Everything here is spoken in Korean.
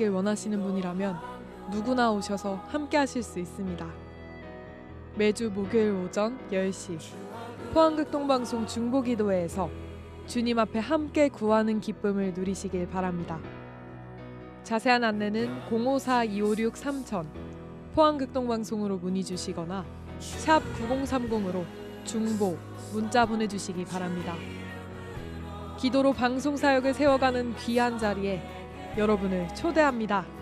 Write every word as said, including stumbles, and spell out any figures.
누리시길 원하시는 분이라면 누구나 오셔서 함께 하실 수 있습니다. 매주 목요일 오전 열 시 포항극동방송 중보기도회에서 주님 앞에 함께 구하는 기쁨을 누리시길 바랍니다. 자세한 안내는 공오사 이오육 삼천 포항극동방송으로 문의 주시거나 샵 구공삼공으로 중보, 문자 보내주시기 바랍니다. 기도로 방송 사역을 세워가는 귀한 자리에 여러분을 초대합니다.